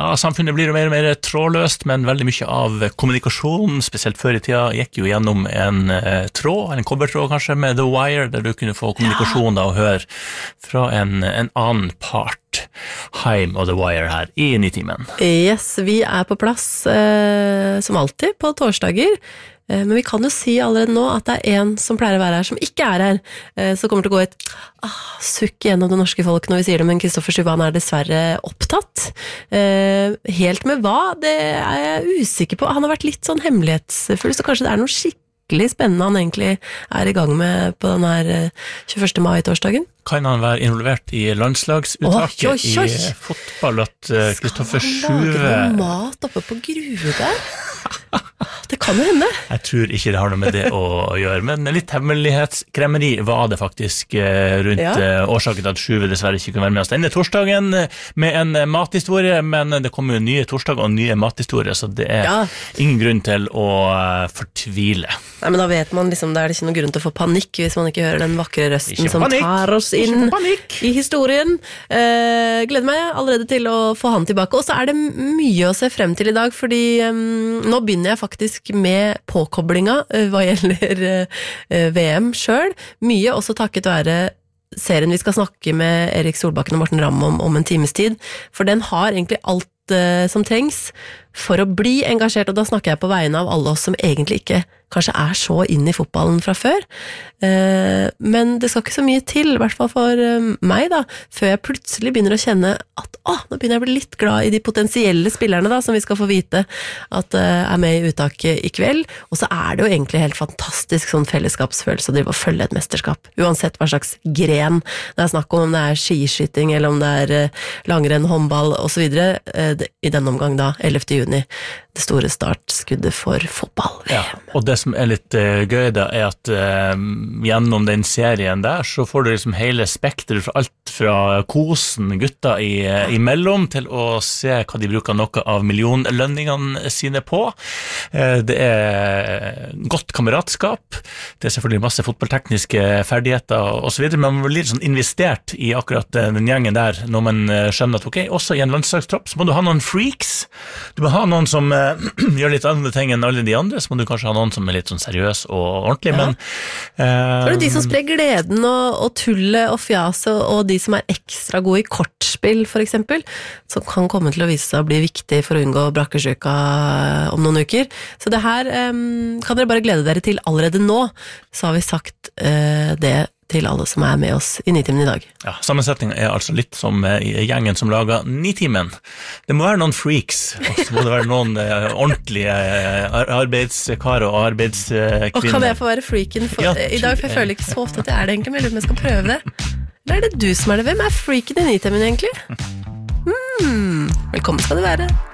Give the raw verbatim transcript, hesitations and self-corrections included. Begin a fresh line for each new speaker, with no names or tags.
samfunnet blir jo mer og mer trådløst, men veldig mye av kommunikasjonen, spesielt før i tida, gikk jo gjennom en uh, tråd, en kobbertråd kanskje, med The Wire, der du kunne få kommunikasjon da, og høre fra en, en annen part. Heim og The Wire her i Nitimen.
Yes, vi er på plass uh, som alltid på torsdager. Men vi kan jo si allerede nå at det er en som pleier å være her som ikke er her, så kommer til å gå et ah, sukk gjennom det norske folk når vi sier det, men Kristoffer Subhaan er dessverre opptatt. Helt med hva, det er jeg usikker på. Han har vært litt sånn hemmelighetsfull, så kanskje det er noe skikkelig spennende han egentlig er i gang med på den her tjueførste mai-torsdagen.
Kan han være involvert i landslagsuttaket oh, oi, oi. i fotball at Kristoffer Sjuve...
Skal han lage noe mat oppe på Grue der? Det kan jo hende.
Jeg tror ikke det har noe med det å gjøre, men litt hemmelighetskremmeri var det faktisk rundt ja. årsaken til at Sjuve dessverre ikke kunne være med oss denne torsdagen med en mathistorie, men det kommer jo nye torsdag og nye mathistorier, så det er ja. ingen grunn til å fortvile.
Nei, men da vet man liksom, det er ikke noen grunn til å få panikk hvis man ikke hører den vakre røsten som tar oss inn i historien. Eh, gleder meg allerede til å få han tilbake, og så er det mye å se frem til i dag, fordi um, nå begynner jeg faktisk med påkoblinga uh, hva gjelder uh, V M selv. Mye også takket være serien vi skal snakke med Erik Solbakken og Morten Ramm om, om en times tid, for den har egentlig alt uh, som trengs for å bli engasjert, og da snakker jeg på vegne av alle oss som egentlig ikke kanskje er så inn i fotballen fra før. Uh, men det skal ikke så mye til, i hvert fall for uh, meg da, før jeg plutselig begynner å kjenne at å, nå begynner jeg å bli litt glad i de potensielle spillerne da, som vi skal få vite at uh, er med i uttaket i kveld, og så er det jo egentlig helt fantastisk sånn fellesskapsfølelse å drive og følge et mesterskap, uansett hva slags gren det er snakk om, om det er skiskyting, eller om det er uh, langrenn, håndball og så videre, uh, i denne omgang da, ellevte juni, det store startskuddet for fotball.
Ja, og det som er litt uh, gøy da, er at uh, gjennom den serien der, så får du liksom hele spektret fra alt fra kosen gutta i, uh, imellom, til å se hva de bruker noe av millionlønningene sine på. Uh, det er godt kameratskap, det er selvfølgelig masse fotballtekniske ferdigheter og så videre, men man blir sånn investert i akkurat uh, den gjengen der, når man uh, skjønner at ok, også i en landslagstropp, så må du ha noen freaks, du må ha noen som uh, gjør litt andre ting enn alle de andre, så må du kanskje ha noen som er litt sånn seriøs og ordentlig, ja. men uh,
så er det de som sprer gleden og, og tullet og fjaset, og de som er ekstra gode i kortspill for eksempel, som kan komme til å vise seg å bli viktig for å unngå brakkesjuka om noen uker. Så det her um, kan dere bare glede dere til allerede nå, så har vi sagt uh, det til alle som er med oss i Nitimen i dag.
Ja, sammensetningen er altså litt som i gjengen som lager Nitimen. Det må være noen freaks, og så må det være noen uh, ordentlige uh, arbeidskarer og arbeidskvinner.
Og kan jeg få være freaken for, ja, i dag, for jeg føler ikke så ofte at jeg er det egentlig, men jeg lurer på om jeg skal prøve det. Eller er det du som er det? Hvem er freaken i Nitimen egentlig? Hmm, velkommen skal du være.